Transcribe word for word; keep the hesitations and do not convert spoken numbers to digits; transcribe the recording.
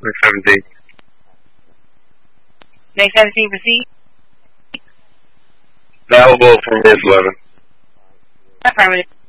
May seventeenth. May seventeenth, proceed. Available for May eleventh. Affirmative.